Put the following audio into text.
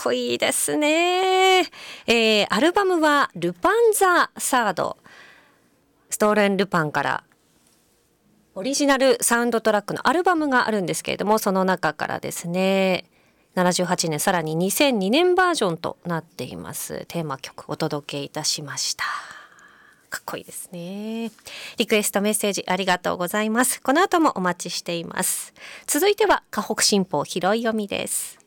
こいいですね。アルバムはルパンザサード、ストーレン・ルパンからオリジナルサウンドトラックのアルバムがあるんですけれども、その中からですね、78年さらに2002年バージョンとなっていますテーマ曲お届けいたしました。かっこいいですね。リクエストメッセージありがとうございます。この後もお待ちしています。続いては河北新報拾い読みです。